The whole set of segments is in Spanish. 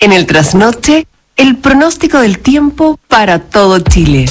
En el trasnoche, el pronóstico del tiempo para todo Chile.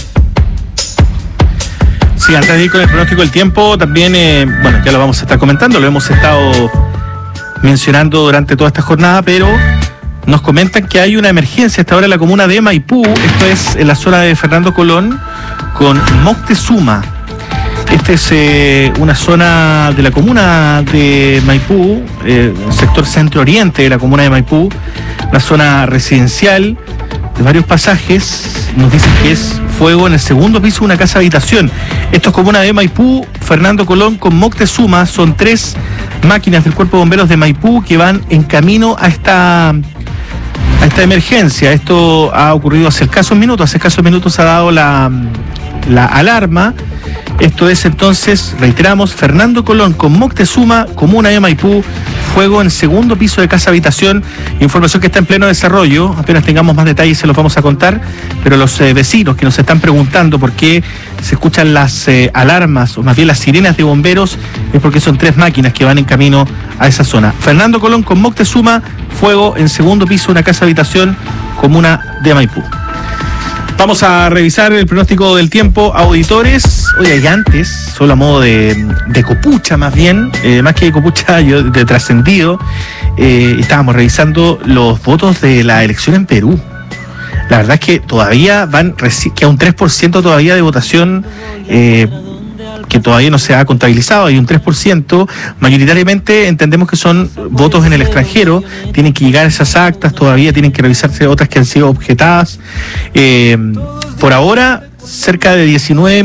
Sí, antes de ir con el pronóstico del tiempo, también, ya lo vamos a estar comentando, lo hemos estado mencionando durante toda esta jornada, pero nos comentan que hay una emergencia hasta ahora en la comuna de Maipú, esto es en la zona de Fernando Colón, con Moctezuma. Esta es una zona de la comuna de Maipú, sector centro-oriente de la comuna de Maipú, una zona residencial de varios pasajes. Nos dicen que es fuego en el segundo piso de una casa habitación. Esto es comuna de Maipú, Fernando Colón con Moctezuma. Son 3 máquinas del Cuerpo de Bomberos de Maipú que van en camino a esta emergencia. Esto ha ocurrido hace escasos minutos se ha dado la alarma. Esto es entonces, reiteramos, Fernando Colón con Moctezuma, comuna de Maipú, fuego en segundo piso de casa habitación, información que está en pleno desarrollo. Apenas tengamos más detalles se los vamos a contar, pero los vecinos que nos están preguntando por qué se escuchan las alarmas, o más bien las sirenas de bomberos, es porque son 3 máquinas que van en camino a esa zona. Fernando Colón con Moctezuma, fuego en segundo piso de una casa habitación, comuna de Maipú. Vamos a revisar el pronóstico del tiempo, auditores. Oye, y antes, solo a modo de copucha más bien, más que de copucha, yo de trascendido, estábamos revisando los votos de la elección en Perú. La verdad es que todavía queda un 3% todavía de votación que todavía no se ha contabilizado, hay un 3%, mayoritariamente entendemos que son votos en el extranjero, tienen que llegar esas actas, todavía tienen que revisarse otras que han sido objetadas. Por ahora, cerca de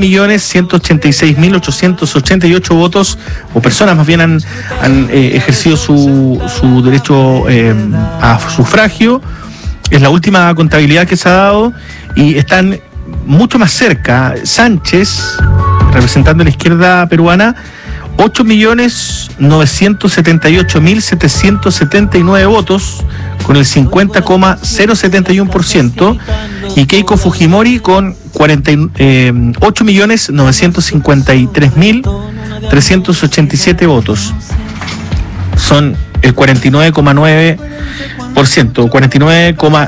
19.186.888 votos, o personas más bien han ejercido su derecho a sufragio. Es la última contabilidad que se ha dado y están mucho más cerca. Sánchez, representando a la izquierda peruana, 8.978.779 votos, con el 50,071%, y Keiko Fujimori con 8.953.387 votos. Son el 49,9%,